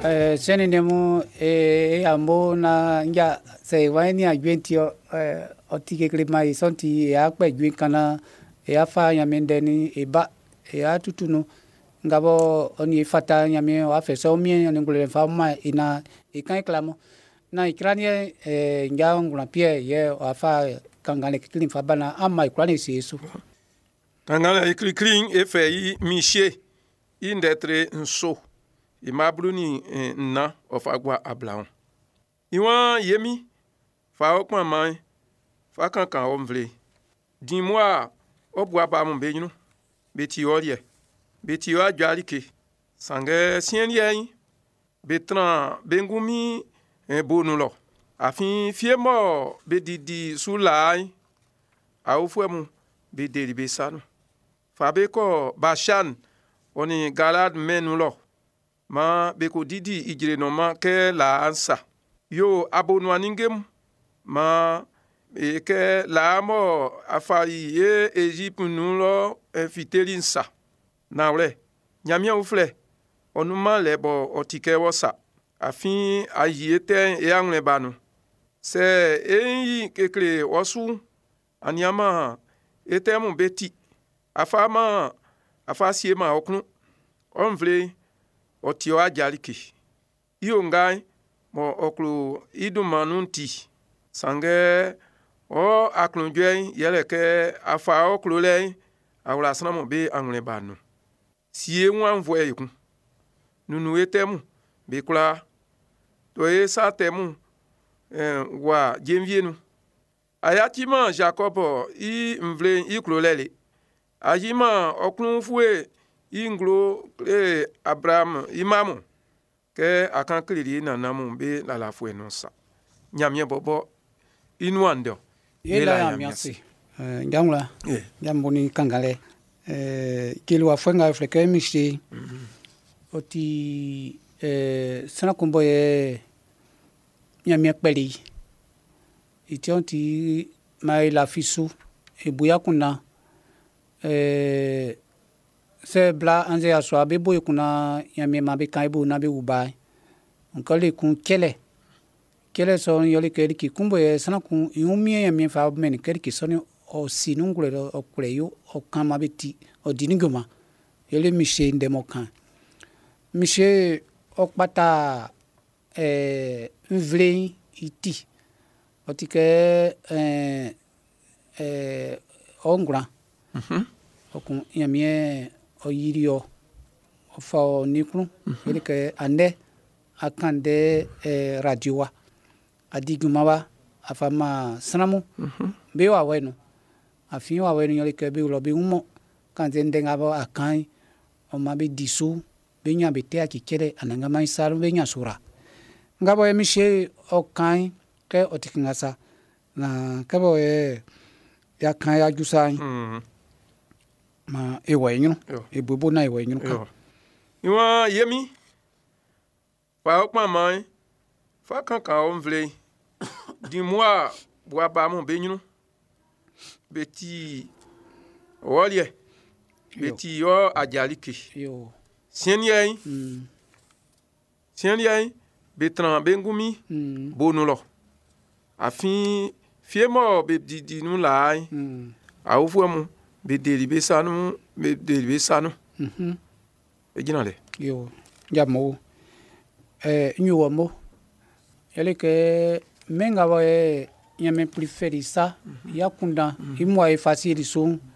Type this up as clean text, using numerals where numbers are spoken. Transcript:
Seni nemu ambo na nja se wani agwenti otike klima isonti ya kwa kana ya fa nyamende ni eba ya tutunu ngabo oni fata nyame wa feso mi ni ngule fama ina ikan klamo na ikrani nja ngula pie ye wa fa kangane klin fa bana ama ikrani sesu kangane klin efei miche indetre nso imabruni na ofagwa ablaon iwan yemi fa okpan mai fa kankan omvle dimwa obwa ba mo beyinu beti olie beti o ajalike sange sienyen betran bengumi bonulo afin fiemo bedidi sulai awfuemu bedeli besanu fabeko bashan oni galad menulo ma beko didi ijire no ma ke la ansa yo abonu aningem ma ke la mo afari e Egypt nulo fitelinsa nawle nyamia ufle onuma lebo otike wosa afin ayiete e angle banu se eyi kekle osu anyama etemu beti afama afasiema oknu onvle otio ajaliki iyo ngai mo oklu idumanunti sange o aklunjwe yeleke afa oklu le awla sanamo be angle banu sie nwa mvoye yukun nunu etemu be kula to e sa temu wa jenvienu ayatima Jacob i mvle iklo lele ajima oklu fue inglo Abraham imamu ke akan kliri na namu be la fue non sa nyamye bobo inwando yela ya merci njangula jamboni kangale kilwa fwenga fleke mishi oti sana kumbo ye nyamye kpeli itionti mai la fisu ebuya kuna se bla anze aswa bebo kuna nyamye mabe kaibu na be ubai nkole kun kele so yoli keri ki kumbo ye sana kun yumie nyamye fa men keri ki so ni o sinungule o kuleyo o kama beti o dinigoma yele mishe ndemo kan mishe okpata mvle iti otike ongura okun yamie oyirio ofa nikru yele ke ande akande radiowa adigumaba afama sanamu be wa wenu afin wa wenu yele ke be ulo be umo kanze ndengabo akan o mabe disu be nya be te akikere ananga mai saru be nya sura ngabo emishe okan ke otikingasa na kabo ya kan ya jusai ma ewenyu ebobo na ewenyu ka iwa yemi fa okpa mai fa kankan omvle dimwa bwa ba mo benyunu beti olie beti yo ajalike yo sienyen betran bengumi bonulo afin fiemo be didi nu lai awufuemu be deli be sanu ejinale yo jamo nyuwo mo yele ke menga wa nyame preferi sa yakunda imwa e facile so